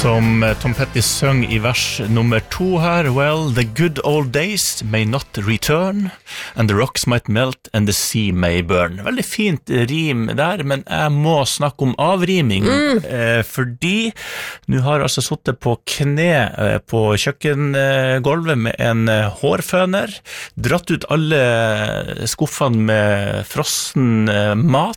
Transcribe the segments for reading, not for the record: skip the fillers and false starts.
Som Tom Petty søng I vers nummer 2 her. Well, the good old days may not return, and the rocks might melt, and the sea may burn. Veldig fint rim der, men jeg må snakke om avriming, fordi nå har jeg altså suttet på kne på kjøkkengolvet med en hårføner, dratt ut alle skuffene med frossen mat,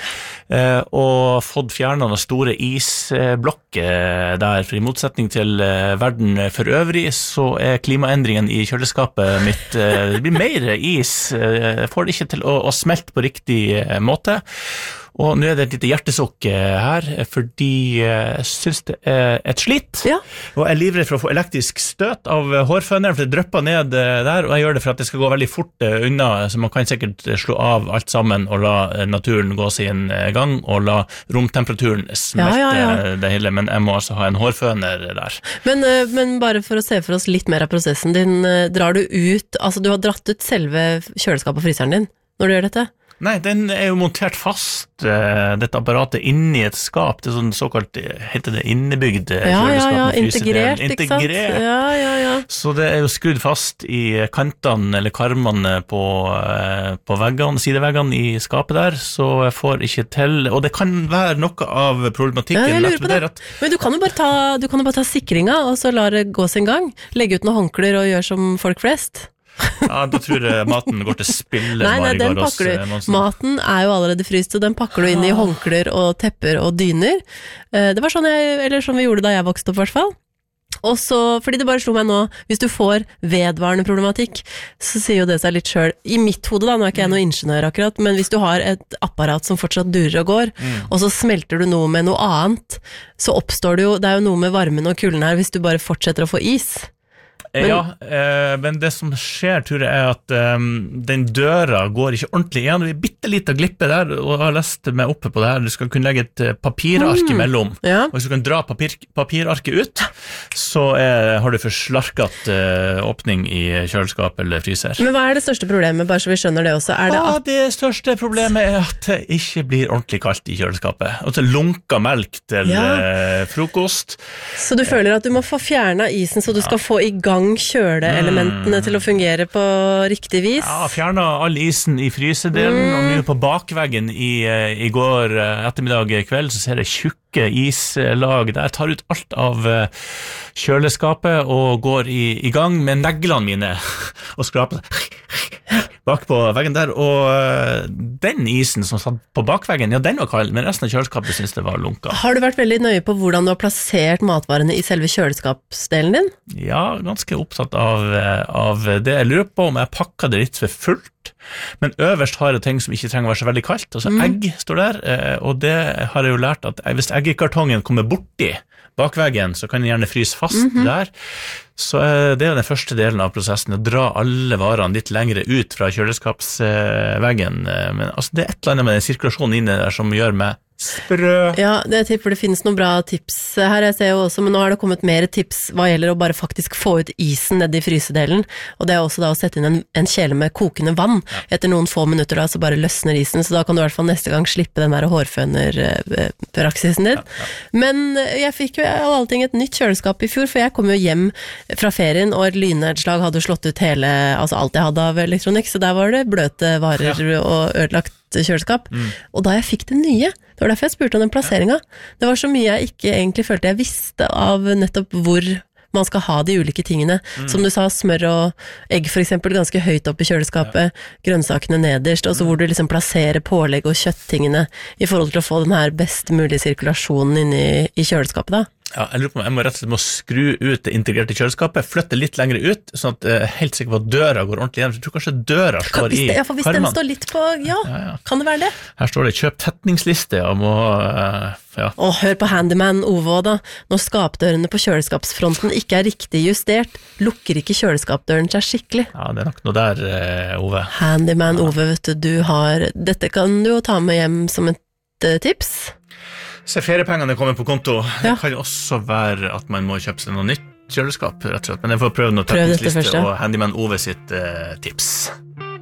og fått fjernet noen store isblokker der, for I motsetning til verden for øvrig, så klimaendringen I kjøleskapet mitt, det blir mer is, jeg får det ikke til å smelte på riktig måte, og nå det et lite hjertesukk her, fordi jeg synes det et slitt, og jeg livrer for å få elektrisk støt av hårføneren, for det drøpper ned der, og jeg gjør det for at det skal gå veldig fort unna, så man kan sikkert slå av alt sammen og la naturen gå sin gang, og la romtemperaturen smelte det hele, men jeg må altså ha en hårføner der. Men bare for å se for oss litt mer av prosessen din, drar du ut, altså du har dratt ut selve kjøleskapet og fryseren din når du gjør dette? Nei, den jo montert fast, dette apparatet inni et skap, det sånn såkalt, heter det innebygd kjøleskap med integrert, ikke sant? Ja. Så det jo skrudd fast I kantene eller karmene på veggene, sideveggene I skapet der, så jeg får ikke til, og det kan være noe av problematikken. Ja, jeg lurer på det. Men du kan jo bare ta sikringa, og så la det gå sin gang, legge ut noen håndklær og gjøre som folk flest. Ja, da tror jeg maten går til spille. Nei, den pakker du. Maten jo allerede fryst, så den pakker du inn I håndklær og tepper og dyner. Det var sånn vi gjorde da jeg vokste opp I hvert fall. Og så, fordi det bare slo meg nå, hvis du får vedvarende problematikk, så sier jo det seg litt selv. I mitt hode da, nå ikke jeg noe ingeniør akkurat, men hvis du har et apparat som fortsatt durer og går, og så smelter du noe med noe annet, så oppstår det jo jo noe med varmen og kulden her hvis du bare fortsetter å få is. Men det som skjer, tror jeg, at den døra går ikke ordentlig igjen. Det bittelite glippe der, og jeg har lest meg oppe på det her. Du skal kunne legge et papirark imellom. Og hvis du kan dra papirarket ut, så har du forslarket åpning I kjøleskap eller fryser. Men hva det største problemet, bare så vi skjønner det også? Det største problemet at det ikke blir ordentlig kaldt I kjøleskapet. Altså lunka melk til frokost. Så du føler at du må få fjernet isen, så du skal få I gang kjøleelementene til å fungere på riktig vis? Ja, fjernet all isen I frysedelen, og nå på bakveggen I går ettermiddag kveld, så ser jeg tjukke islag der, tar ut alt av kjøleskapet og går I gang med neglene mine og skraper bak på veggen der, og den isen som satt på bakveggen, den var kald, men resten av kjøleskapet synes det var lunka. Har du vært veldig nøye på hvordan du har plassert matvarene I selve kjøleskapsdelen din? Ja, ganske opptatt av det. Jeg lurer på om jeg pakket det litt for fullt, men øverst har jeg ting som ikke trenger å være så veldig kaldt, altså egg står der, og det har jeg jo lært at hvis eggekartongen kommer borti bakveggen, så kan den gjerne fryse fast der. Så det jo den første delen av prosessen, å dra alle varene litt lengre ut fra kjøleskapsveggen. Men altså, det et eller annet med den sirkulasjonen inne der som gjør meg sprø. Ja, jeg tipper det finnes noen bra tips her, jeg ser jo også, men nå har det kommet mer tips hva gjelder å bare faktisk få ut isen ned I frysedelen, og det også da å sette inn en kjele med kokende vann. Etter noen få minutter da, så bare løsner isen, så da kan du I hvert fall neste gang slippe den der hårføner-praksisen din. Men jeg fikk jo av alle ting et nytt kjøleskap I fjor, for jeg kom jo hjem fra ferien, og et lynnedslag hadde slått ut hele, altså alt jeg hadde av elektronikk, så der var det bløte varer og ødelagt kjøleskap. Og da jeg fikk det nye, det var derfor jeg spurte om den plasseringen. Det var så mye jeg ikke egentlig følte jeg visste av nettopp hvor man skal ha de ulike tingene. Som du sa, smør og egg for eksempel, ganske høyt opp I kjøleskapet, grønnsakene nederst, og så hvor du liksom plasserer pålegg og kjøtttingene I forhold til å få den her best mulige sirkulasjonen inne I kjøleskapet da. Ja, jeg lurer på om jeg må rett og slett skru ut det integrerte kjøleskapet, flytte litt lenger ut, sånn at jeg helt sikker på at døra går ordentlig igjen. Jeg tror kanskje døra står I karmen. Ja, for hvis den står litt på, kan det være det? Her står det kjøp tetningsliste, og må, Og hør på Handyman Ove da. Når skapdørene på kjøleskapsfronten ikke riktig justert, lukker ikke kjøleskapdøren seg skikkelig. Ja, det nok noe der, Ove. Handyman Ove, vet du dette kan du jo ta med hjem som et tips. Så feriepengene kommer på konto. Det kan også være at man må kjøpe seg noe nytt kjøleskap, rett og slett. Men jeg får prøve noe teknisk liste og Handyman Ove sitt tips.